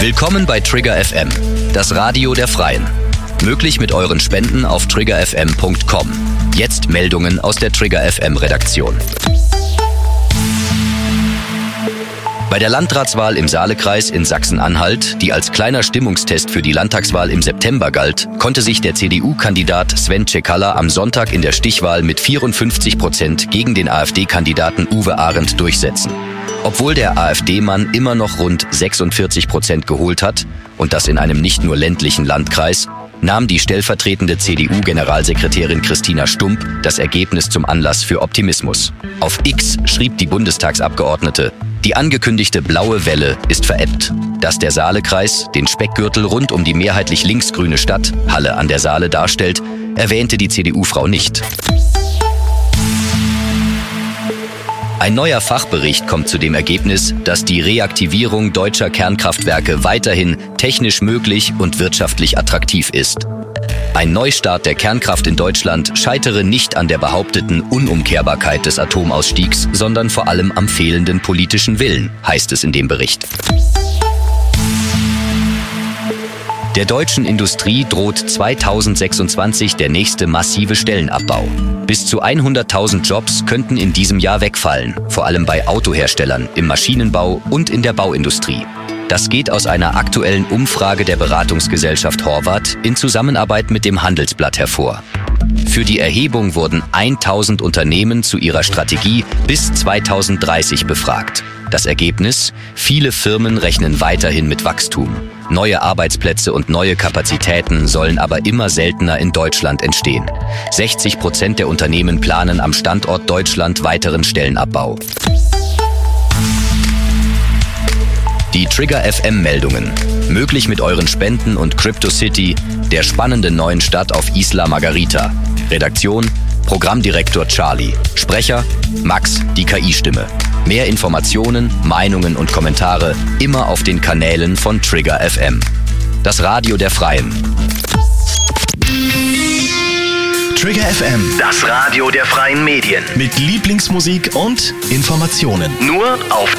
Willkommen bei Trigger FM, das Radio der Freien. Möglich mit euren Spenden auf triggerfm.com. Jetzt Meldungen aus der Trigger FM Redaktion. Bei der Landratswahl im Saalekreis in Sachsen-Anhalt, die als kleiner Stimmungstest für die Landtagswahl im September galt, konnte sich der CDU-Kandidat Sven Cekala am Sonntag in der Stichwahl mit 54% gegen den AfD-Kandidaten Uwe Arendt durchsetzen. Obwohl der AfD-Mann immer noch rund 46% geholt hat, und das in einem nicht nur ländlichen Landkreis, nahm die stellvertretende CDU-Generalsekretärin Christina Stump das Ergebnis zum Anlass für Optimismus. Auf X schrieb die Bundestagsabgeordnete: Die angekündigte blaue Welle ist verebbt. Dass der Saalekreis den Speckgürtel rund um die mehrheitlich linksgrüne Stadt Halle an der Saale darstellt, erwähnte die CDU-Frau nicht. Ein neuer Fachbericht kommt zu dem Ergebnis, dass die Reaktivierung deutscher Kernkraftwerke weiterhin technisch möglich und wirtschaftlich attraktiv ist. Ein Neustart der Kernkraft in Deutschland scheitere nicht an der behaupteten Unumkehrbarkeit des Atomausstiegs, sondern vor allem am fehlenden politischen Willen, heißt es in dem Bericht. Der deutschen Industrie droht 2026 der nächste massive Stellenabbau. Bis zu 100.000 Jobs könnten in diesem Jahr wegfallen, vor allem bei Autoherstellern, im Maschinenbau und in der Bauindustrie. Das geht aus einer aktuellen Umfrage der Beratungsgesellschaft Horvath in Zusammenarbeit mit dem Handelsblatt hervor. Für die Erhebung wurden 1.000 Unternehmen zu ihrer Strategie bis 2030 befragt. Das Ergebnis: Viele Firmen rechnen weiterhin mit Wachstum. Neue Arbeitsplätze und neue Kapazitäten sollen aber immer seltener in Deutschland entstehen. 60% der Unternehmen planen am Standort Deutschland weiteren Stellenabbau. Die Trigger FM Meldungen. Möglich mit euren Spenden und CryptoCity, der spannenden neuen Stadt auf Isla Margarita. Redaktion: Programmdirektor Charlie. Sprecher: Max, die KI-Stimme. Mehr Informationen, Meinungen und Kommentare immer auf den Kanälen von Trigger FM. Das Radio der Freien. Trigger FM, das Radio der freien Medien. mit Lieblingsmusik und Informationen. Nur auf